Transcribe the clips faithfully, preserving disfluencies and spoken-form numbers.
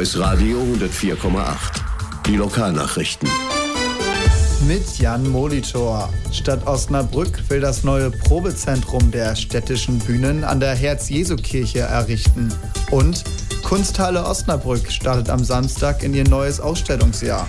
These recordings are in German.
Neues Radio hundertvier Komma acht. Die Lokalnachrichten. Mit Jan Molitor. Stadt Osnabrück will das neue Probezentrum der städtischen Bühnen an der Herz-Jesu-Kirche errichten. Und Kunsthalle Osnabrück startet am Samstag in ihr neues Ausstellungsjahr.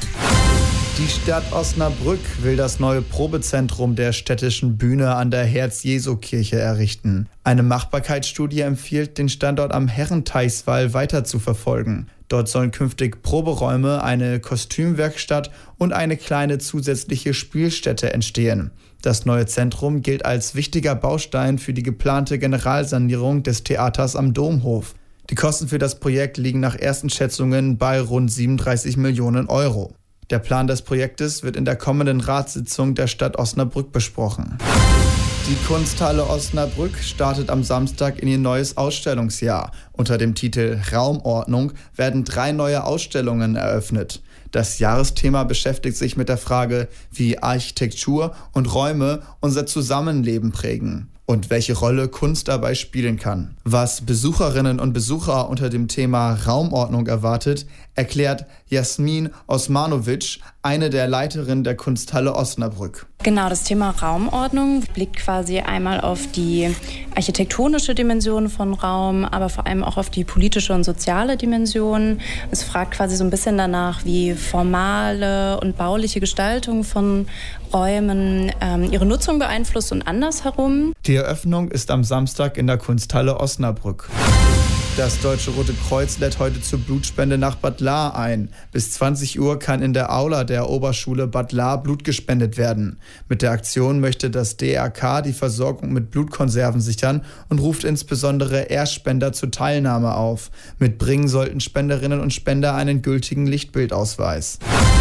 Die Stadt Osnabrück will das neue Probezentrum der städtischen Bühne an der Herz-Jesu-Kirche errichten. Eine Machbarkeitsstudie empfiehlt, den Standort am Herrenteichswall weiter zu verfolgen. Dort sollen künftig Proberäume, eine Kostümwerkstatt und eine kleine zusätzliche Spielstätte entstehen. Das neue Zentrum gilt als wichtiger Baustein für die geplante Generalsanierung des Theaters am Domhof. Die Kosten für das Projekt liegen nach ersten Schätzungen bei rund siebenunddreißig Millionen Euro. Der Plan des Projektes wird in der kommenden Ratssitzung der Stadt Osnabrück besprochen. Die Kunsthalle Osnabrück startet am Samstag in ihr neues Ausstellungsjahr. Unter dem Titel Raumordnung werden drei neue Ausstellungen eröffnet. Das Jahresthema beschäftigt sich mit der Frage, wie Architektur und Räume unser Zusammenleben prägen und welche Rolle Kunst dabei spielen kann. Was Besucherinnen und Besucher unter dem Thema Raumordnung erwartet, erklärt Jasmin Osmanovic, eine der Leiterinnen der Kunsthalle Osnabrück. Genau, das Thema Raumordnung blickt quasi einmal auf die architektonische Dimension von Raum, aber vor allem auch auf die politische und soziale Dimension. Es fragt quasi so ein bisschen danach, wie formale und bauliche Gestaltung von Räumen ähm, ihre Nutzung beeinflusst und andersherum. Die Eröffnung ist am Samstag in der Kunsthalle Osnabrück. Das Deutsche Rote Kreuz lädt heute zur Blutspende nach Bad Lahr ein. Bis zwanzig Uhr kann in der Aula der Oberschule Bad Lahr Blut gespendet werden. Mit der Aktion möchte das D R K die Versorgung mit Blutkonserven sichern und ruft insbesondere Erstspender zur Teilnahme auf. Mitbringen sollten Spenderinnen und Spender einen gültigen Lichtbildausweis.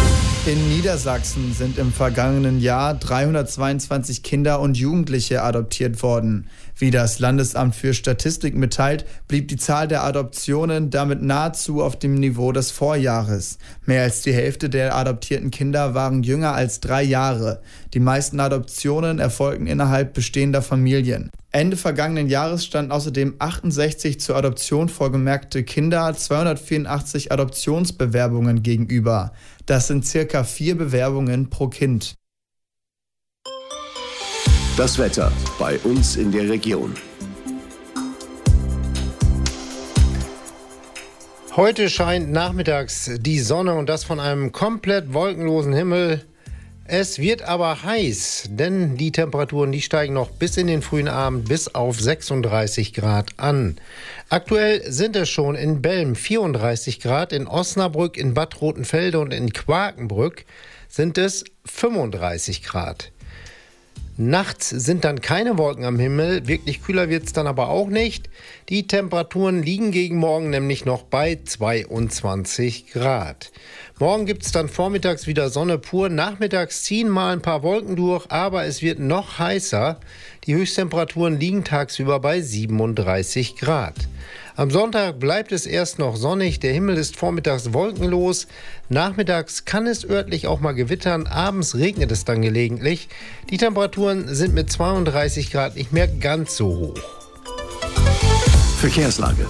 In Niedersachsen sind im vergangenen Jahr dreihundertzweiundzwanzig Kinder und Jugendliche adoptiert worden. Wie das Landesamt für Statistik mitteilt, blieb die Zahl der Adoptionen damit nahezu auf dem Niveau des Vorjahres. Mehr als die Hälfte der adoptierten Kinder waren jünger als drei Jahre. Die meisten Adoptionen erfolgen innerhalb bestehender Familien. Ende vergangenen Jahres standen außerdem achtundsechzig zur Adoption vorgemerkte Kinder zweihundertvierundachtzig Adoptionsbewerbungen gegenüber. Das sind circa vier Bewerbungen pro Kind. Das Wetter bei uns in der Region. Heute scheint nachmittags die Sonne und das von einem komplett wolkenlosen Himmel. Es wird aber heiß, denn die Temperaturen, die steigen noch bis in den frühen Abend bis auf sechsunddreißig Grad an. Aktuell sind es schon in Belm vierunddreißig Grad, in Osnabrück, in Bad Rotenfelde und in Quakenbrück sind es fünfunddreißig Grad. Nachts sind dann keine Wolken am Himmel, wirklich kühler wird es dann aber auch nicht. Die Temperaturen liegen gegen morgen nämlich noch bei zweiundzwanzig Grad. Morgen gibt es dann vormittags wieder Sonne pur, nachmittags ziehen mal ein paar Wolken durch, aber es wird noch heißer. Die Höchsttemperaturen liegen tagsüber bei siebenunddreißig Grad. Am Sonntag bleibt es erst noch sonnig, der Himmel ist vormittags wolkenlos. Nachmittags kann es örtlich auch mal gewittern, abends regnet es dann gelegentlich. Die Temperaturen sind mit zweiunddreißig Grad nicht mehr ganz so hoch. Verkehrslage.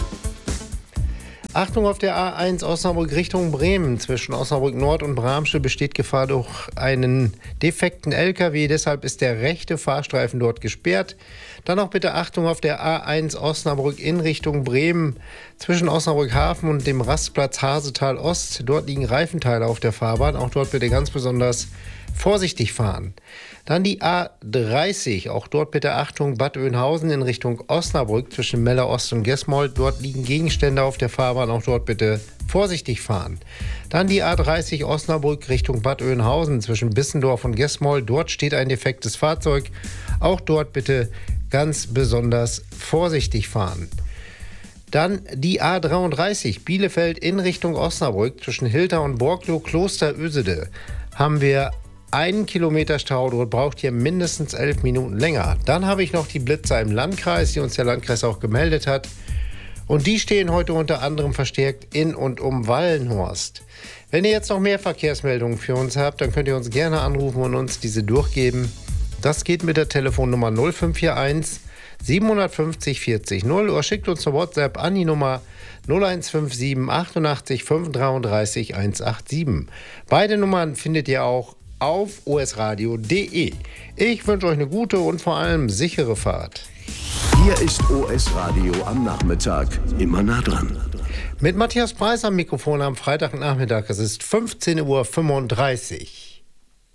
Achtung auf der A eins Osnabrück Richtung Bremen. Zwischen Osnabrück Nord und Bramsche besteht Gefahr durch einen defekten L K W. Deshalb ist der rechte Fahrstreifen dort gesperrt. Dann noch bitte Achtung auf der A eins Osnabrück in Richtung Bremen. Zwischen Osnabrück Hafen und dem Rastplatz Hasetal Ost. Dort liegen Reifenteile auf der Fahrbahn. Auch dort bitte ganz besonders vorsichtig fahren. Dann die A dreißig, auch dort bitte Achtung, Bad Oeynhausen in Richtung Osnabrück zwischen Meller Ost und Gesmold. Dort liegen Gegenstände auf der Fahrbahn, auch dort bitte vorsichtig fahren. Dann die A dreißig Osnabrück Richtung Bad Oeynhausen zwischen Bissendorf und Gesmold. Dort steht ein defektes Fahrzeug, auch dort bitte ganz besonders vorsichtig fahren. Dann die A dreiunddreißig Bielefeld in Richtung Osnabrück zwischen Hilter und Borglow Kloster Ösede haben wir einen Kilometer Stau, dort braucht ihr mindestens elf Minuten länger. Dann habe ich noch die Blitzer im Landkreis, die uns der Landkreis auch gemeldet hat. Und die stehen heute unter anderem verstärkt in und um Wallenhorst. Wenn ihr jetzt noch mehr Verkehrsmeldungen für uns habt, dann könnt ihr uns gerne anrufen und uns diese durchgeben. Das geht mit der Telefonnummer null fünf vier eins siebenhundertfünfzig vierzig null oder schickt uns eine WhatsApp an die Nummer null eins fünf sieben achtundachtzig fünfunddreißig hundertsiebenundachtzig. Beide Nummern findet ihr auch auf osradio punkt de. Ich wünsche euch eine gute und vor allem sichere Fahrt. Hier ist O S Radio am Nachmittag. Immer nah dran. Mit Matthias Preis am Mikrofon am Freitagnachmittag. Es ist fünfzehn Uhr fünfunddreißig.